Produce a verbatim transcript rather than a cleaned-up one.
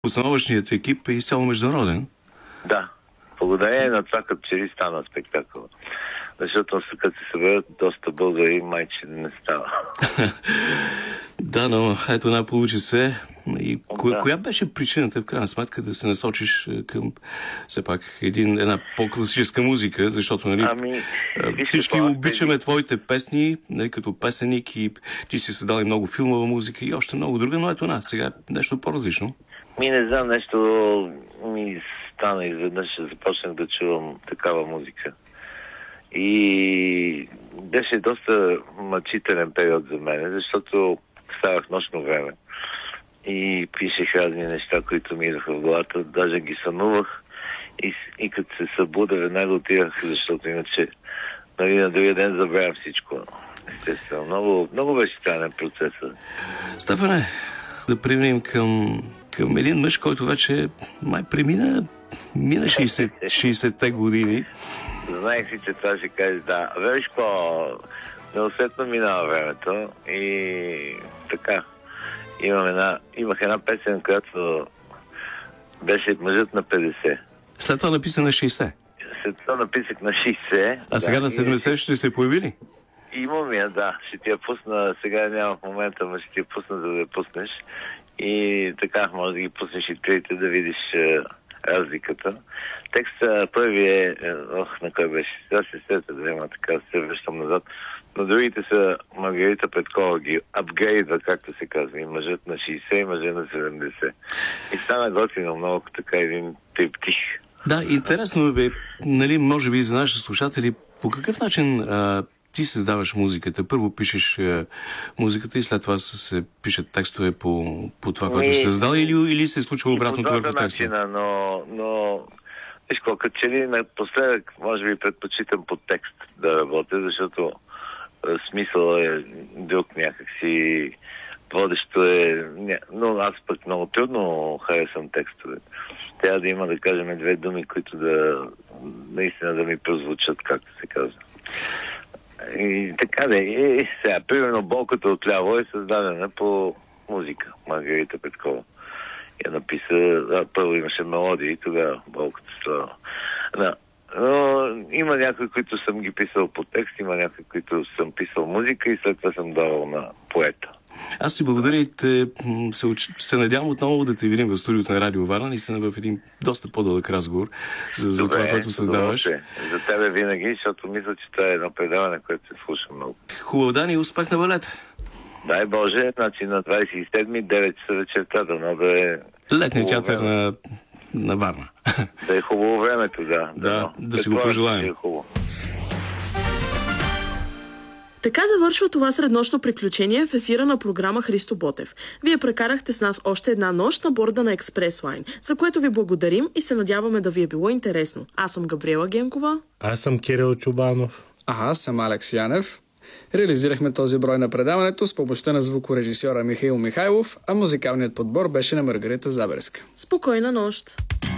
Постановъчният екип е изцяло международен. Да. Благодарение на това, като че ли стана спектакъл. Защото като се съберат доста българи, майче не става. Да, но ето една получи се. И коя, да. коя беше причината, в крайна сметка, да се насочиш към все пак един, една по-класическа музика, защото нали, ами, всички това, обичаме тези... твоите песни, нали, като песеник и ти си създал и много филмова музика и още много друга, но ето на, сега нещо по-различно. Ми не знам, нещо ми стана изведнъж, започнах да чувам такава музика. И беше доста мъчителен период за мен, защото ставах нощно време и пишех разни неща, които ми идваха в главата, даже ги сънувах и, и като се събуда, веднага отивах, защото иначе нали, на другия ден забравям всичко. Естествено, много, много беше странен процесът. Стефане, да преминем към, към един мъж, който вече май премина мина шейсетте години. Знаех си, че това ще кажеш, да. Виж какво, неусетно минава времето и така. Имам една, имах една песен, която беше Мъжът на петдесет. След това написа на шейсет? След това написах на шейсет. А сега да, на седемдесет и... ще се появи ли? Имам я, да. Ще ти я пусна, сега няма в момента, но ще ти я пусна, за да я пуснеш. И така, може да ги пуснеш и трите, да видиш разликата. Текста първи е... Ох, на кой беше? Сега се сета да има така, се връщам назад. Но другите са Маргарита Петкова ги апгрейдва, както се казва. И мъжът на шейсет, и мъжът на седемдесет. И стана готино много така един триптих. Да, интересно бе, нали, може би за нашите слушатели, по какъв начин а, ти създаваш музиката? Първо пишеш а, музиката и след това се пишат текстове по, по това, което си създал, или, или се случва обратното върху текста? но, но виж какво, като че ли напоследък, може би предпочитам по текст да работя, защото смисъл е друг някакси, водещо е, но аз пък много трудно харесвам текстове. Трябва да има, да кажем, две думи, които да наистина да ми прозвучат, както се казва. И така да е. Сега, примерно, Болката отляво е създадена по музика. Маргарита Петкова я написа, а, първо имаше мелодии, тогава Болката става. Да. Но има някои, които съм ги писал по текст, има някои, които съм писал музика и след това съм давал на поета. Аз ти благодаря и те, се, се надявам отново да те видим в студиото на Радио Варна, наистина в един доста по-дълъг разговор за, за това, което създаваш. За тебе винаги, защото мисля, че това е едно предаване, което се слуша много. Хубав ден и успех на балета. Дай Боже, значи на двадесет и седми, девет часа вечерта, дано да е... Летният театър на, на Варна. Да е хубаво времето, да. Да, да, да си го пожелаем. Е хубаво. Така завършва това среднощно приключение в ефира на програма Христо Ботев. Вие прекарахте с нас още една нощ на борда на Експрес Лайн, за което ви благодарим и се надяваме да ви е било интересно. Аз съм Габриела Генкова. Аз съм Кирил Чубанов. А аз съм Алекс Янев. Реализирахме този брой на предаването с помощта на звукорежисьора Михаил Михайлов, а музикалният подбор беше на Маргарита Заберска. Спокойна нощ!